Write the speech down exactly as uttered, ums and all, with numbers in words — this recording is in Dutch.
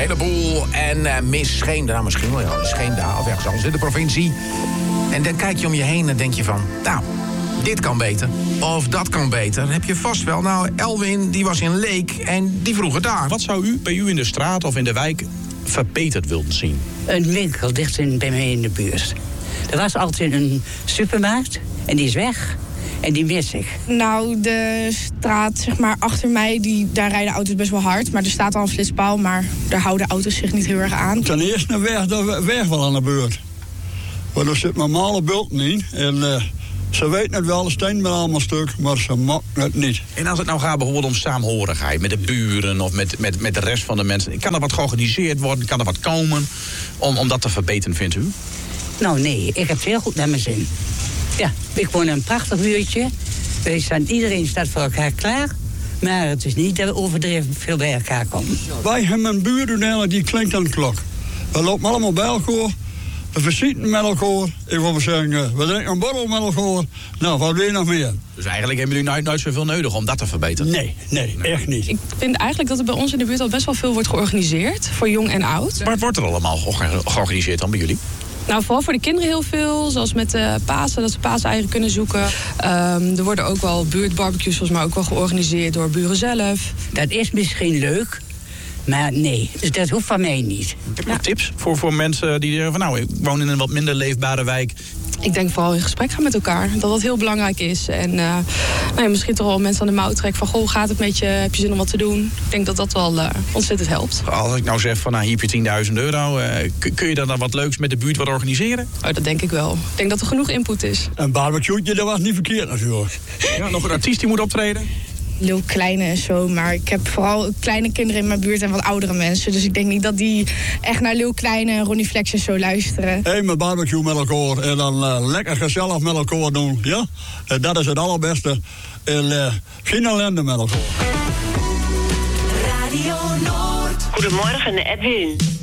heleboel. En uh, Miss Scheemda, misschien wel, ja, Scheemda of ergens anders in de provincie. En dan kijk je om je heen en denk je van, nou, dit kan beter. Of dat kan beter. Dan heb je vast wel. Nou, Elwin, die was in Leek en die vroeg het daar. Wat zou u bij u in de straat of in de wijk verbeterd willen zien? Een winkel dicht in, bij mij in de buurt. Er was altijd een supermarkt en die is weg. En die mis ik. Nou, de straat zeg maar achter mij, die, daar rijden auto's best wel hard. Maar er staat al een flitspaal, maar daar houden auto's zich niet heel erg aan. Ten eerste een weg, de weg wel aan de beurt. Want er zit normale bulten in. En uh, ze weten het wel, de steen met allemaal stuk, maar ze maken het niet. En als het nou gaat bijvoorbeeld om saamhorigheid met de buren of met, met, met de rest van de mensen. Kan er wat georganiseerd worden? Kan er wat komen om, om dat te verbeteren, vindt u? Nou nee, ik heb het heel goed naar mijn zin. Ja, ik woon in een prachtig buurtje. Wij staan, iedereen staat voor elkaar klaar. Maar het is niet dat we overdreven veel bij elkaar komen. Wij hebben een buurduur die klinkt aan de klok. We lopen allemaal bij elkaar. We visiten met elkaar. Ik wil maar zeggen, we drinken een borrel met elkaar. Nou, wat wil je nog meer? Dus eigenlijk hebben jullie nooit, nooit zoveel nodig om dat te verbeteren? Nee, nee, nee, echt niet. Ik vind eigenlijk dat er bij ons in de buurt al best wel veel wordt georganiseerd. Voor jong en oud. Wat wordt er allemaal georganiseerd dan bij jullie? Nou, vooral voor de kinderen heel veel. Zoals met uh, Pasen, dat ze paaseieren kunnen zoeken. Um, er worden ook wel buurtbarbecues volgens mij ook wel georganiseerd door buren zelf. Dat is misschien leuk, maar nee, dus dat hoeft van mij niet. Heb je nog tips voor, voor mensen die zeggen van nou, ik woon in een wat minder leefbare wijk? Ik denk vooral in gesprek gaan met elkaar. Dat dat heel belangrijk is. En uh, nou ja, misschien toch wel mensen aan de mouw trekken van goh, gaat het met je? Heb je zin om wat te doen? Ik denk dat dat wel uh, ontzettend helpt. Als ik nou zeg van nou, hier heb je tienduizend euro. Uh, kun je dan, dan wat leuks met de buurt wat organiseren? Oh, dat denk ik wel. Ik denk dat er genoeg input is. Een barbecue'tje, dat was niet verkeerd natuurlijk. Ja, nog een artiest die moet optreden? Heel kleine en zo, maar ik heb vooral kleine kinderen in mijn buurt en wat oudere mensen. Dus ik denk niet dat die echt naar Leeuw Kleine en Ronnie Flex en zo luisteren. Hé, met barbecue met elkaar en dan uh, lekker gezellig met elkaar doen, ja? En dat is het allerbeste. En uh, geen ellende met elkaar. Radio Noord. Goedemorgen, Edwin.